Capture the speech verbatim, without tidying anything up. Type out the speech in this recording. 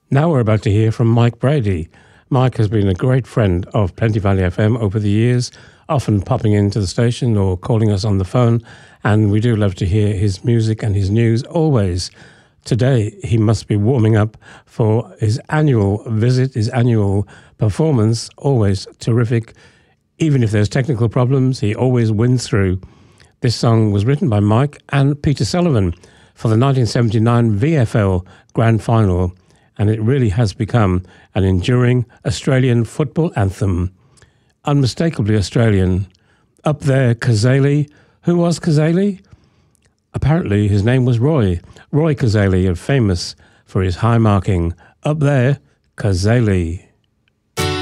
Now we're about to hear from Mike Brady. Mike has been a great friend of Plenty Valley F M over the years, often popping into the station or calling us on the phone, and we do love to hear his music and his news always. Today, he must be warming up for his annual visit, his annual performance, always terrific. Even if there's technical problems, he always wins through. This song was written by Mike and Peter Sullivan for the nineteen seventy-nine V F L Grand Final, and it really has become an enduring Australian football anthem. Unmistakably Australian. Up there, Cazaly. Who was Cazaly? Apparently his name was Roy. Roy Cazaly, famous for his high marking. Up there, Cazaly.